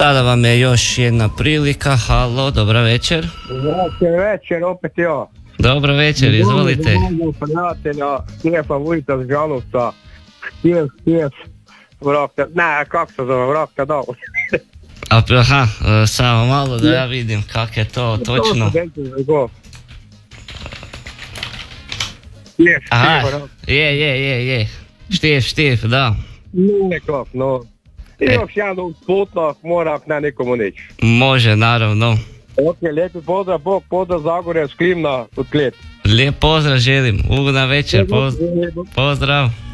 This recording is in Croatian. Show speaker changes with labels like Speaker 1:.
Speaker 1: Sada vam je još jedna prilika. Halo, dobra večer.
Speaker 2: Večer, opet ja.
Speaker 1: Dobro večer, izvolite.
Speaker 2: Prijatelja Stefa Vujta s Žalovca. Stijef, vrakta, ne, kako se zove, vrakta dao.
Speaker 1: Aha, samo malo da ja vidim kak je to točno. Aha, je. Štif, da.
Speaker 2: Nekak, no. I još jedan sputno, moram na nikomu neći.
Speaker 1: Može, naravno.
Speaker 2: Ok, lijepi pozdrav, Bog, pozdrav Zagorja, Sklimna, od Klet.
Speaker 1: Lijep pozdrav želim, ugodna večer, pozdrav.